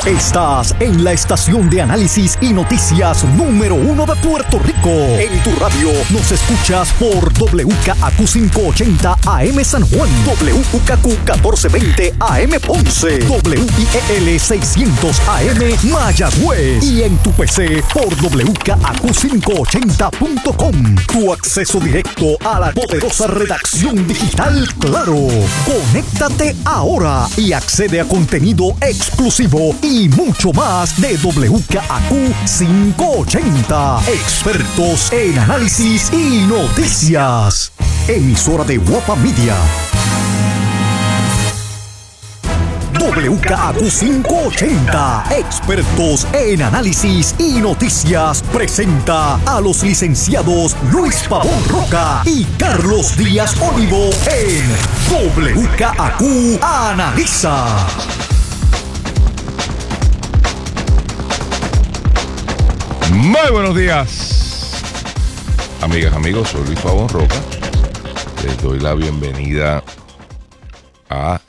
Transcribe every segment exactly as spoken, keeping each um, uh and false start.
Estás en la estación de análisis y noticias número uno de Puerto Rico. En tu radio nos escuchas por W K A Q quinientos ochenta A M San Juan, W K A Q catorce veinte A M Ponce, W I E L seiscientos A M Mayagüez y en tu P C por W K A Q quinientos ochenta punto com. Tu acceso directo a la poderosa redacción digital Claro. Conéctate ahora y accede a contenido exclusivo y mucho más de W K A Q quinientos ochenta. Expertos en análisis y noticias. Emisora de Guapa Media. W K A Q quinientos ochenta, expertos en análisis y noticias, presenta a los licenciados Luis Pavón Roca y Carlos Díaz Olivo en W K A Q Analiza. Muy buenos días, amigas, amigos, soy Luis Pavón Roca. Les doy la bienvenida a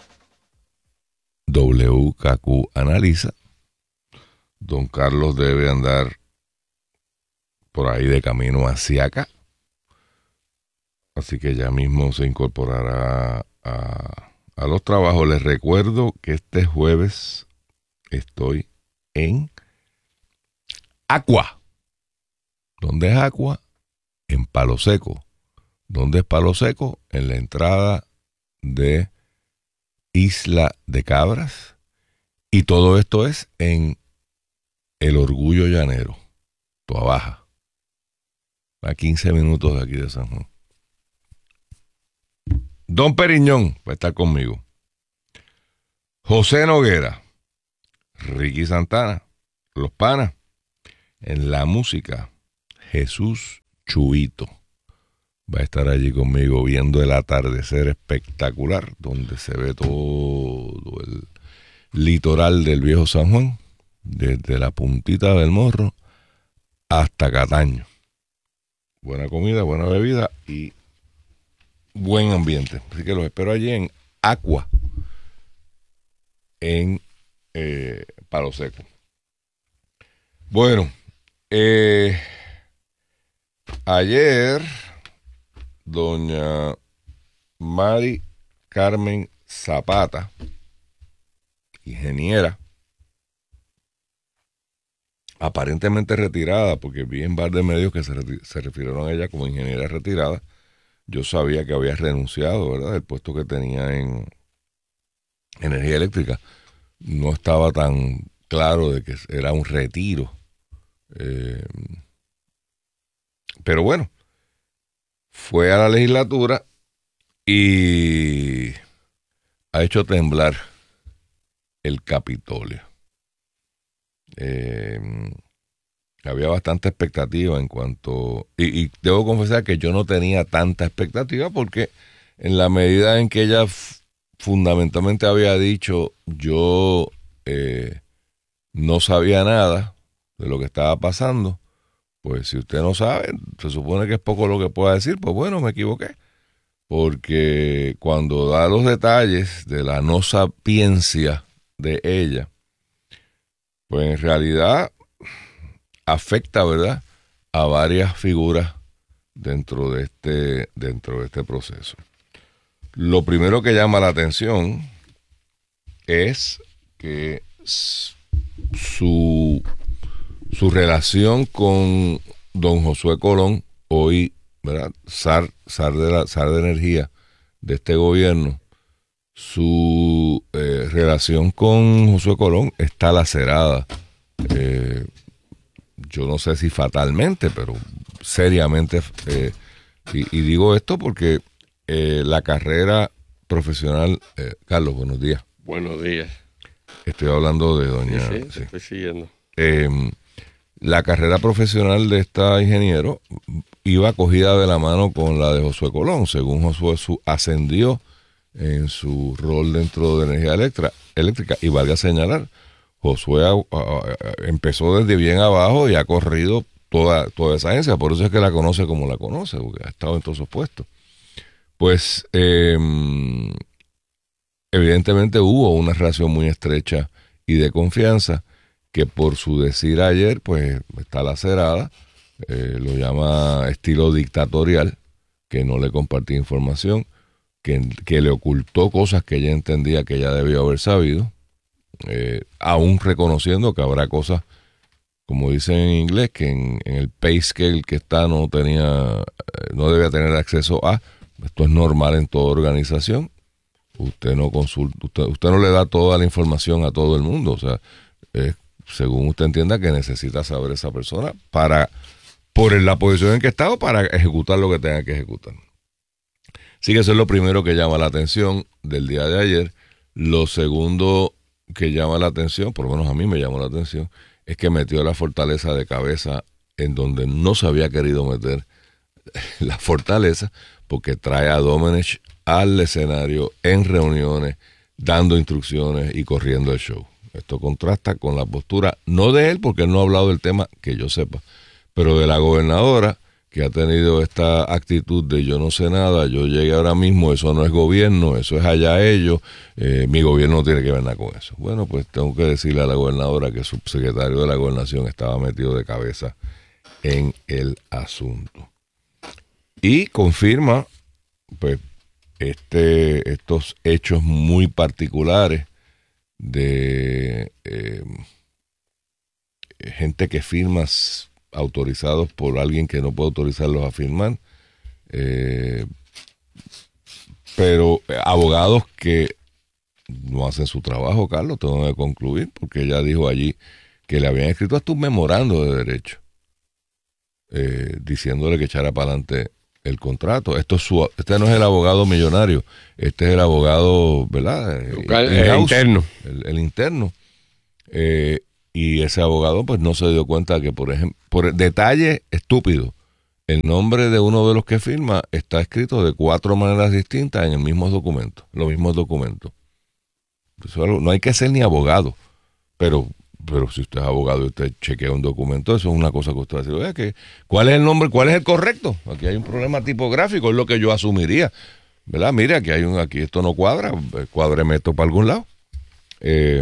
W K A Q Analiza. Don Carlos debe andar por ahí de camino hacia acá, así que ya mismo se incorporará a, a los trabajos. Les recuerdo que este jueves estoy en Aqua. ¿Dónde es Aqua? En Palo Seco. ¿Dónde es Palo Seco? En la entrada de Isla de Cabras, y todo esto es en El Orgullo Llanero, Toa Baja, a quince minutos de aquí de San Juan. Don Periñón va a estar conmigo, José Noguera, Ricky Santana, Los Panas, en la música, Jesús Chuito va a estar allí conmigo viendo el atardecer espectacular, donde se ve todo el litoral del Viejo San Juan, desde la puntita del Morro hasta Cataño. Buena comida, buena bebida y buen ambiente. Así que los espero allí en Aqua, en eh, Palo Seco. Bueno, eh, ayer doña Mari Carmen Zapata, ingeniera, aparentemente retirada, porque vi en par de medios que se, reti- se refirieron a ella como ingeniera retirada. Yo sabía que había renunciado, ¿verdad?, del puesto que tenía en energía eléctrica. No estaba tan claro de que era un retiro. Eh, pero bueno, fue a la legislatura y ha hecho temblar el Capitolio. Eh, había bastante expectativa en cuanto... Y, y debo confesar que yo no tenía tanta expectativa porque en la medida en que ella f- fundamentalmente había dicho yo eh, no sabía nada de lo que estaba pasando, pues si usted no sabe, se supone que es poco lo que pueda decir, pues bueno, me equivoqué. Porque cuando da los detalles de la no sapiencia de ella, pues en realidad afecta, ¿verdad?, a varias figuras dentro de este, dentro de este proceso. Lo primero que llama la atención es que su, su relación con don Josué Colón, hoy, ¿verdad?, zar, zar, de la, zar de energía de este gobierno, su eh, relación con Josué Colón está lacerada. Eh, yo no sé si fatalmente, pero seriamente. Eh, y, y digo esto porque eh, la carrera profesional... Eh, Carlos, buenos días. Buenos días. Estoy hablando de doña... Sí, sí, sí. estoy siguiendo. Eh, la carrera profesional de esta ingeniero iba cogida de la mano con la de Josué Colón. Según Josué su, ascendió en su rol dentro de energía eléctrica, eléctrica y valga señalar, Josué a, a, a, empezó desde bien abajo y ha corrido toda, toda esa agencia, por eso es que la conoce como la conoce, porque ha estado en todos esos puestos. Pues eh, evidentemente hubo una relación muy estrecha y de confianza, que por su decir ayer, pues está lacerada, eh, lo llama estilo dictatorial, que no le compartía información, que, que le ocultó cosas que ella entendía que ella debió haber sabido, eh, aún reconociendo que habrá cosas, como dicen en inglés, que en, en el pay scale que está no tenía, no debía tener acceso a. Esto es normal en toda organización. Usted no consulta, usted, usted no le da toda la información a todo el mundo. O sea, eh, según usted entienda que necesita saber esa persona para, por la posición en que está o para ejecutar lo que tenga que ejecutar. Así que eso es lo primero que llama la atención del día de ayer. Lo segundo que llama la atención, por lo menos a mí me llamó la atención, es que metió la fortaleza de cabeza en donde no se había querido meter la fortaleza, porque trae a Domenech al escenario en reuniones, dando instrucciones y corriendo el show. Esto contrasta con la postura, no de él, porque él no ha hablado del tema, que yo sepa, pero de la gobernadora, que ha tenido esta actitud de yo no sé nada, yo llegué ahora mismo, eso no es gobierno, eso es allá ellos, eh, mi gobierno no tiene que ver nada con eso. Bueno, pues tengo que decirle a la gobernadora que el subsecretario de la gobernación estaba metido de cabeza en el asunto. Y confirma, pues, este, estos hechos muy particulares de eh, gente que firma autorizados por alguien que no puede autorizarlos a firmar, eh, pero eh, abogados que no hacen su trabajo, Carlos, tengo que concluir, porque ella dijo allí que le habían escrito hasta un memorando de derecho, eh, diciéndole que echara para adelante el contrato. Esto es su, este no es el abogado millonario, este es el abogado, ¿verdad? Local, el, el interno. El, el interno. Eh, y ese abogado pues no se dio cuenta que, por ejemplo, por detalle estúpido, el nombre de uno de los que firma está escrito de cuatro maneras distintas en el mismo documento, los mismos documentos. Eso, no hay que ser ni abogado, pero pero si usted es abogado y usted chequea un documento, eso es una cosa que usted va a decir, oye, que, ¿cuál es el nombre? ¿Cuál es el correcto? Aquí hay un problema tipográfico, es lo que yo asumiría, ¿verdad? Mire, aquí hay un, aquí esto no cuadra, cuádreme esto para algún lado. Eh,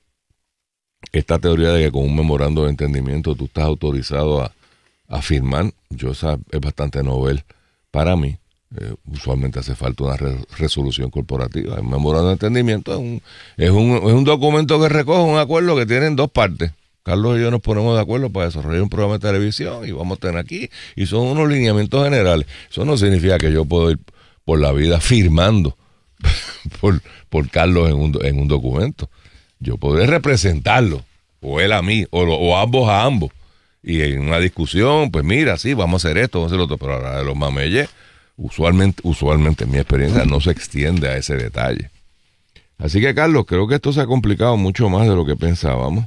esta teoría de que con un memorando de entendimiento tú estás autorizado a, a firmar, yo esa es bastante novel para mí. Eh, usualmente hace falta una re- resolución corporativa. El memorando de entendimiento es un, es, un, es un documento que recoge un acuerdo que tiene dos partes. Carlos y yo nos ponemos de acuerdo para desarrollar un programa de televisión y vamos a tener aquí, y son unos lineamientos generales. Eso no significa que yo puedo ir por la vida firmando por, por Carlos en un, en un documento. Yo podré representarlo, o él a mí, o, o ambos a ambos, y en una discusión, pues mira, sí, vamos a hacer esto, vamos a hacer lo otro, pero ahora de los mameyes, usualmente, usualmente en mi experiencia no se extiende a ese detalle. Así que, Carlos, creo que esto se ha complicado mucho más de lo que pensábamos.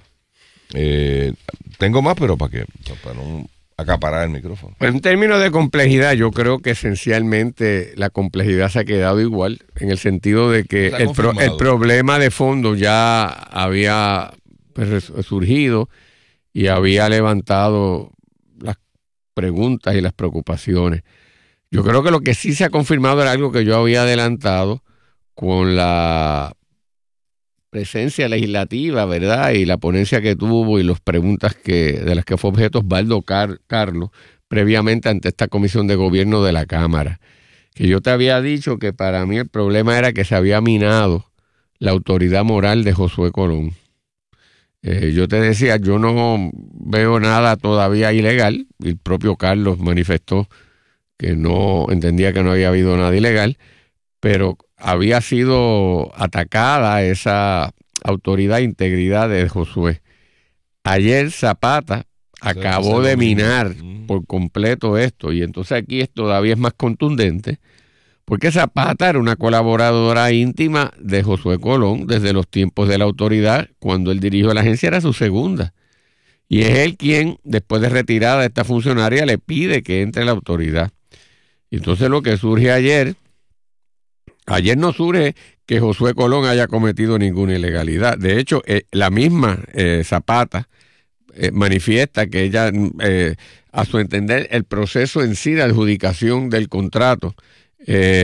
Eh, tengo más, pero para que para no acaparar el micrófono. Pues en términos de complejidad, yo creo que esencialmente la complejidad se ha quedado igual, en el sentido de que el, pro, el problema de fondo ya había pues, surgido y había levantado las preguntas y las preocupaciones. Yo creo que lo que sí se ha confirmado era algo que yo había adelantado con la presencia legislativa, ¿verdad? Y la ponencia que tuvo y las preguntas que de las que fue objeto Osvaldo Car- Carlos previamente ante esta comisión de gobierno de la Cámara. Que yo te había dicho que para mí el problema era que se había minado la autoridad moral de Josué Colón. Eh, yo te decía, yo no veo nada todavía ilegal. El propio Carlos manifestó que no entendía que no había habido nada ilegal, pero había sido atacada esa autoridad e integridad de Josué. Ayer Zapata acabó de minar por completo esto, y entonces aquí es, todavía es más contundente, porque Zapata era una colaboradora íntima de Josué Colón desde los tiempos de la autoridad. Cuando él dirigió la agencia era su segunda, y es él quien, después de retirada de esta funcionaria, le pide que entre a la autoridad. Y entonces lo que surge ayer, ayer no surge que Josué Colón haya cometido ninguna ilegalidad. De hecho, eh, la misma eh, Zapata eh, manifiesta que ella, eh, a su entender, el proceso en sí de adjudicación del contrato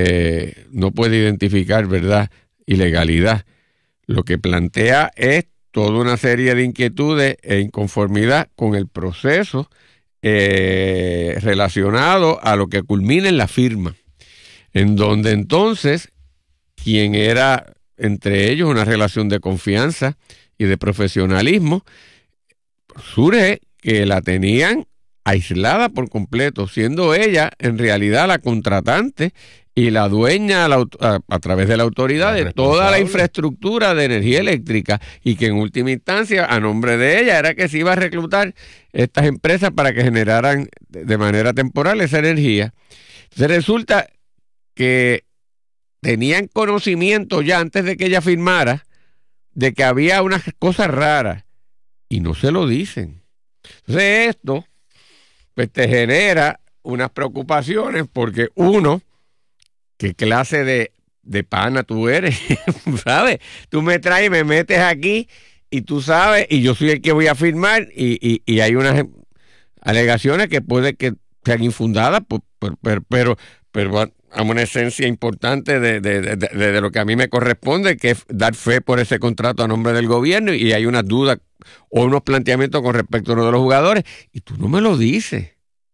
eh, no puede identificar, ¿verdad?, ilegalidad. Lo que plantea es toda una serie de inquietudes e inconformidad con el proceso eh, relacionado a lo que culmina en la firma, en donde entonces quien era entre ellos una relación de confianza y de profesionalismo, surge que la tenían aislada por completo, siendo ella en realidad la contratante y la dueña a, la, a, a través de la autoridad de toda la infraestructura de energía eléctrica, y que en última instancia a nombre de ella era que se iba a reclutar estas empresas para que generaran de manera temporal esa energía. Entonces resulta que tenían conocimiento ya antes de que ella firmara de que había unas cosas raras y no se lo dicen. Entonces esto pues te genera unas preocupaciones, porque uno, ¿qué clase de, de pana tú eres? ¿Sabes? Tú me traes y me metes aquí y tú sabes, y yo soy el que voy a firmar, y, y, y hay unas alegaciones que puede que sean infundadas, pues, pero, pero, pero, pero a una esencia importante de, de, de, de, de lo que a mí me corresponde, que es dar fe por ese contrato a nombre del gobierno, y hay unas dudas o unos planteamientos con respecto a uno de los jugadores, y tú no me lo dices.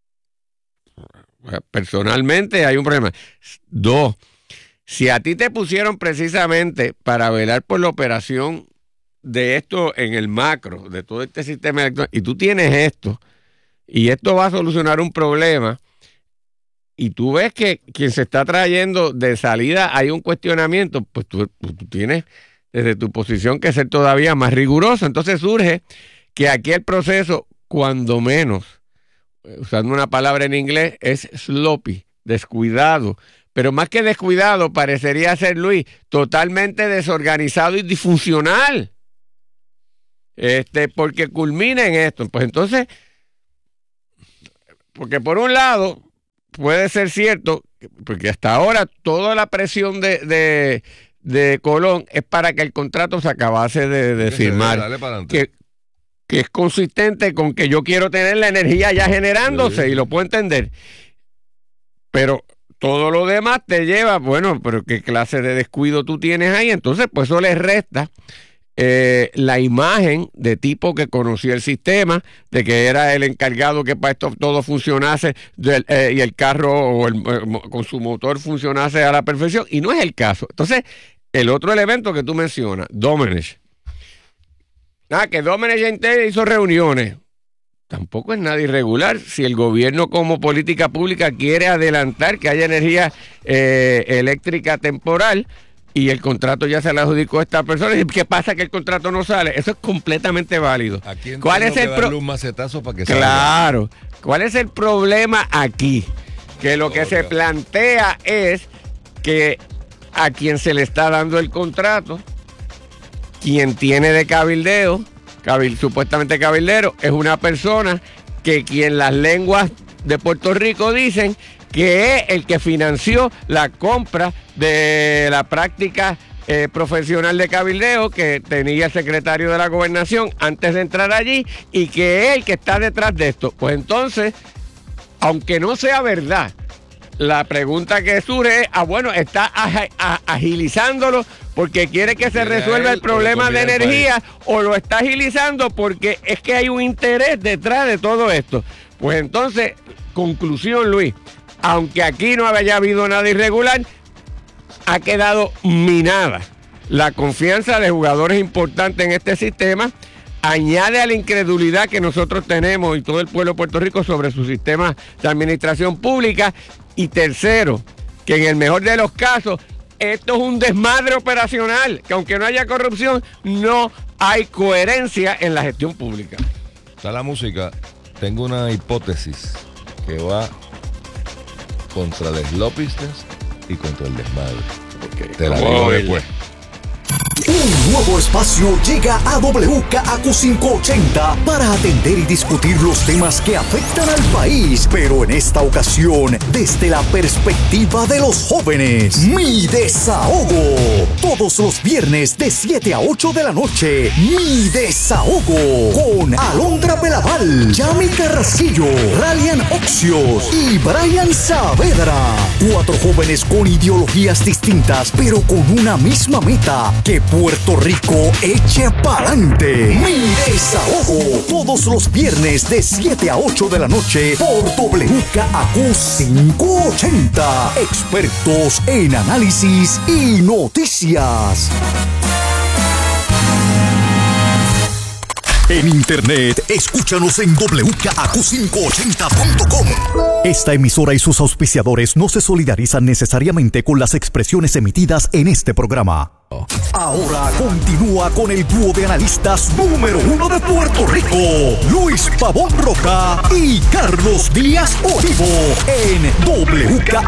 Personalmente hay un problema. Dos, si a ti te pusieron precisamente para velar por la operación de esto en el macro, de todo este sistema electoral, y tú tienes esto, y esto va a solucionar un problema, y tú ves que quien se está trayendo de salida hay un cuestionamiento, pues tú, tú tienes desde tu posición que ser todavía más riguroso. Entonces surge que aquí el proceso, cuando menos, usando una palabra en inglés, es sloppy, descuidado, pero más que descuidado parecería ser, Luis, totalmente desorganizado y disfuncional, este, porque culmina en esto. Pues entonces, porque por un lado puede ser cierto, porque hasta ahora toda la presión de, de, de Colón es para que el contrato se acabase de, de firmar, dale, dale que, que es consistente con que yo quiero tener la energía ya generándose, sí, y lo puedo entender, pero todo lo demás te lleva, bueno, pero qué clase de descuido tú tienes ahí. Entonces pues eso le resta eh, la imagen de tipo que conocía el sistema, de que era el encargado que para esto todo funcionase del, eh, y el carro o el, eh, con su motor funcionase a la perfección, y no es el caso. Entonces el otro elemento que tú mencionas, Domenech, ah, que Domenech ya hizo reuniones, tampoco es nada irregular. Si el gobierno como política pública quiere adelantar que haya energía eh, eléctrica temporal y el contrato ya se le adjudicó a esta persona, ¿qué pasa que el contrato no sale? Eso es completamente válido. Aquí ¿Cuál es el pro- un macetazo para que Claro. Salga. ¿Cuál es el problema aquí? Que lo que oh, se plantea es que a quien se le está dando el contrato, quien tiene de cabildeo, cabil, supuestamente cabildero, es una persona que quien las lenguas de Puerto Rico dicen que es el que financió la compra de la práctica eh, profesional de cabildeo que tenía el secretario de la Gobernación antes de entrar allí, y que es el que está detrás de esto. Pues entonces, aunque no sea verdad, la pregunta que surge es, ah, bueno, está ag- ag- agilizándolo porque quiere que se resuelva el problema de energía, o lo está agilizando porque es que hay un interés detrás de todo esto. Pues entonces, conclusión, Luis, aunque aquí no haya habido nada irregular, ha quedado minada la confianza de jugadores importantes en este sistema. Añade a la incredulidad que nosotros tenemos y todo el pueblo de Puerto Rico sobre su sistema de administración pública. Y tercero, que en el mejor de los casos, esto es un desmadre operacional, que aunque no haya corrupción, no hay coherencia en la gestión pública. Está la música. Tengo una hipótesis que va contra el sloppiness y contra el desmadre. Okay. Te la digo después. Un nuevo espacio llega a W K A Q quinientos ochenta para atender y discutir los temas que afectan al país, pero en esta ocasión desde la perspectiva de los jóvenes. Mi Desahogo. Todos los viernes de siete a ocho de la noche. Mi Desahogo. Con Alondra Belaval, Yami Carrasquillo, Ralian Oxios y Brian Saavedra. Cuatro jóvenes con ideologías distintas, pero con una misma meta: que Puerto Rico eche pa'lante. Mi Desahogo. Todos los viernes de siete a ocho de la noche por W K A Q quinientos ochenta. Expertos en análisis y noticias. En internet, escúchanos en doble u k a q quinientos ochenta punto com. Esta emisora y sus auspiciadores no se solidarizan necesariamente con las expresiones emitidas en este programa. Ahora continúa con el dúo de analistas número uno de Puerto Rico, Luis Pavón Roca y Carlos Díaz Olivo, en W K A Q